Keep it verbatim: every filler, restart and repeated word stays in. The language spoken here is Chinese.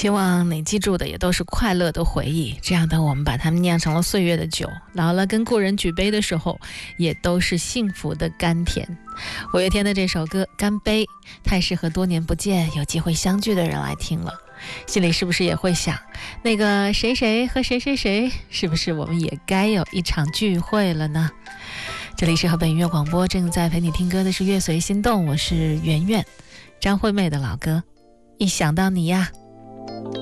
希望你记住的也都是快乐的回忆，这样的我们把它们酿成了岁月的酒，老了跟故人举杯的时候也都是幸福的甘甜。五月天的这首歌《干杯》太适合多年不见有机会相聚的人来听了，心里是不是也会想，那个谁谁和谁谁谁，是不是我们也该有一场聚会了呢？这里是河北音乐广播，正在陪你听歌的是乐随心动，我是圆圆，张惠妹的老歌，一想到你呀。